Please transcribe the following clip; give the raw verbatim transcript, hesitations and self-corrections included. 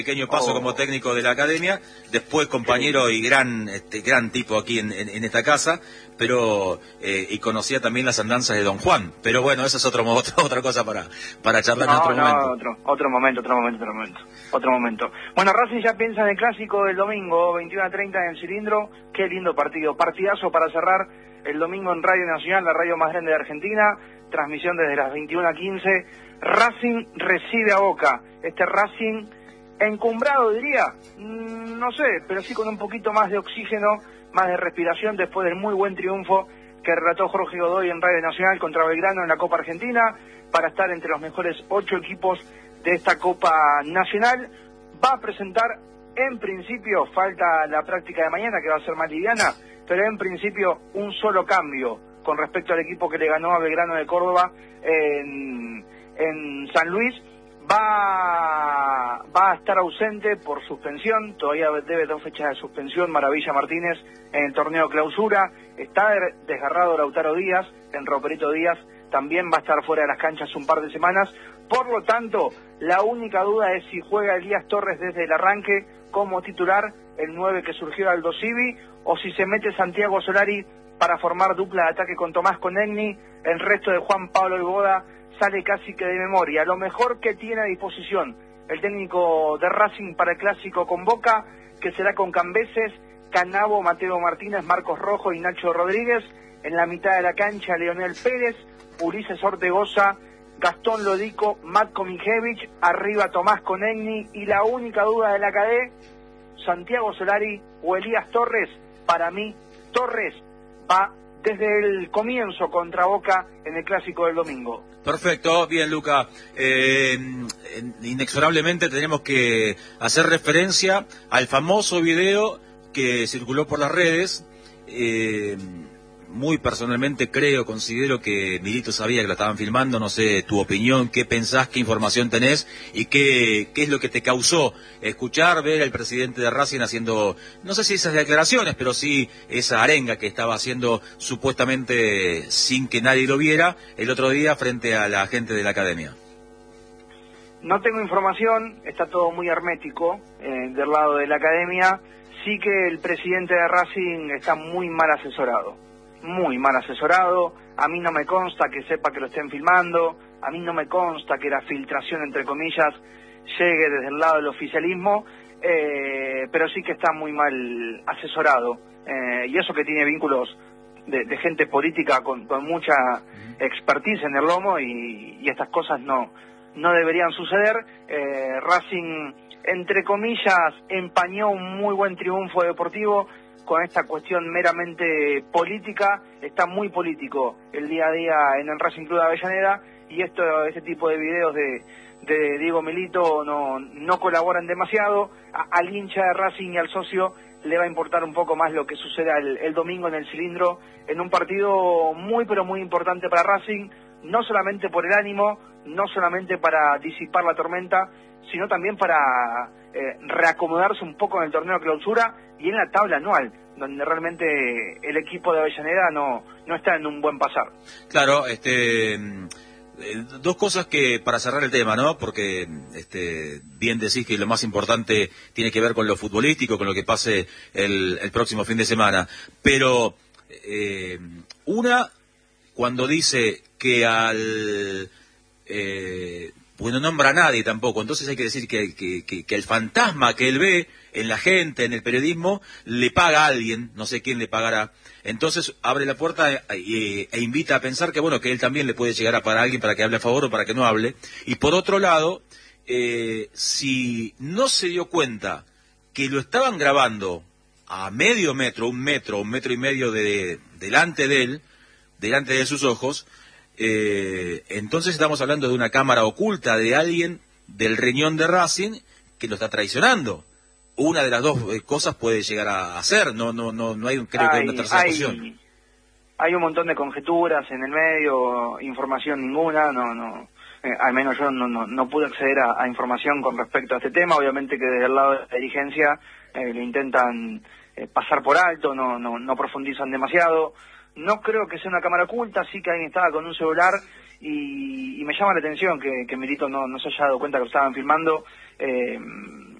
Pequeño paso oh. como técnico de la academia, después compañero y gran este, gran tipo aquí en, en, en esta casa, pero eh, y conocía también las andanzas de Don Juan, pero bueno, eso es otro, otro otra cosa para para charlar no, en otro no, momento. Otro, otro momento, otro momento, otro momento, otro momento. Bueno, Racing ya piensa en el clásico del domingo, veintiuno a treinta en el Cilindro. Qué lindo partido, partidazo para cerrar el domingo en Radio Nacional, la radio más grande de Argentina, transmisión desde las veintiuna a quince. Racing recibe a Boca, este Racing encumbrado, diría, mm, no sé, pero sí con un poquito más de oxígeno, más de respiración después del muy buen triunfo que relató Jorge Godoy en Radio Nacional contra Belgrano en la Copa Argentina, para estar entre los mejores ocho equipos de esta Copa Nacional. Va a presentar, en principio, falta la práctica de mañana, que va a ser más liviana, pero en principio un solo cambio con respecto al equipo que le ganó a Belgrano de Córdoba en, en San Luis. Va, va a estar ausente por suspensión, todavía debe dos fechas de suspensión Maravilla Martínez en el torneo clausura. Está desgarrado Lautaro Díaz, en Roperito Díaz también va a estar fuera de las canchas un par de semanas. Por lo tanto, la única duda es si juega Elías Torres desde el arranque como titular, el nueve que surgió Aldo Civi, o si se mete Santiago Solari para formar dupla de ataque con Tomás Conegni. El resto de Juan Pablo Iboda sale casi que de memoria. Lo mejor que tiene a disposición el técnico de Racing para el clásico con Boca, que será con Cambeses, Canavo, Mateo Martínez, Marcos Rojo y Nacho Rodríguez. En la mitad de la cancha, Leonel Pérez, Ulises Ortegoza, Gastón Lodico, Matko Mijevich, arriba Tomás Conegni, y la única duda de la C A D, Santiago Solari o Elías Torres. Para mí, Torres va desde el comienzo contra Boca en el clásico del domingo. Perfecto, bien, Luca. Eh, inexorablemente tenemos que hacer referencia al famoso video que circuló por las redes. Eh, muy personalmente creo, considero que Milito sabía que lo estaban filmando. No sé tu opinión, qué pensás, qué información tenés y qué, qué es lo que te causó escuchar, ver al presidente de Racing haciendo, no sé si esas declaraciones, pero sí esa arenga que estaba haciendo supuestamente sin que nadie lo viera el otro día frente a la gente de la academia. No tengo información, está todo muy hermético eh, del lado de la academia. Sí que el presidente de Racing está muy mal asesorado. Muy mal asesorado. A mí no me consta que sepa que lo estén filmando, a mí no me consta que la filtración, entre comillas, llegue desde el lado del oficialismo, eh, pero sí que está muy mal asesorado, eh, y eso que tiene vínculos de, de gente política con, con mucha expertise en el lomo, y, y estas cosas no, no deberían suceder. eh, Racing, entre comillas, empañó un muy buen triunfo deportivo con esta cuestión meramente política. Está muy político el día a día en el Racing Club de Avellaneda, y esto, este tipo de videos de, de Diego Milito no, no colaboran demasiado. A, al hincha de Racing y al socio le va a importar un poco más lo que suceda el, el domingo en el Cilindro, en un partido muy pero muy importante para Racing, no solamente por el ánimo, no solamente para disipar la tormenta, sino también para eh, reacomodarse un poco en el torneo de clausura y en la tabla anual, donde realmente el equipo de Avellaneda no, no está en un buen pasar. Claro, este... dos cosas que para cerrar el tema, ¿no? Porque este, bien decís que lo más importante tiene que ver con lo futbolístico, con lo que pase el, el próximo fin de semana. Pero eh, una, cuando dice que al... Eh, pues no nombra a nadie tampoco, entonces hay que decir que, que, que, que el fantasma que él ve en la gente, en el periodismo, le paga a alguien, no sé quién le pagará. Entonces abre la puerta e, e, e invita a pensar que bueno, que él también le puede llegar a pagar a alguien para que hable a favor o para que no hable. Y por otro lado, eh, si no se dio cuenta que lo estaban grabando a medio metro, un metro, un metro y medio de, delante de él, delante de sus ojos, eh, entonces estamos hablando de una cámara oculta de alguien del riñón de Racing que lo está traicionando. Una de las dos cosas puede llegar a hacer, no no no no hay creo hay, que una tercera hay, opción. Hay un montón de conjeturas en el medio, información ninguna, no no eh, al menos yo no, no no pude acceder a, a información con respecto a este tema. Obviamente que desde el lado de la dirigencia eh, lo intentan eh, pasar por alto, no no no profundizan demasiado. No creo que sea una cámara oculta, sí que alguien estaba con un celular y, y me llama la atención que, que Milito no, no se haya dado cuenta que lo estaban filmando. Eh,